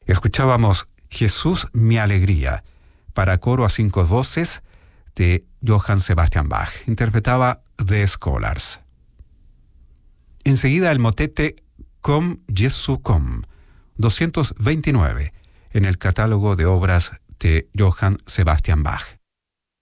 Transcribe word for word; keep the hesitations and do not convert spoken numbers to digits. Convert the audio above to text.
Escuchábamos Jesús mi alegría, para coro a cinco voces de Johann Sebastian Bach. Interpretaba The Scholars. Enseguida el motete Komm Jesu komm, doscientos veintinueve, en el catálogo de obras de Johann Sebastian Bach.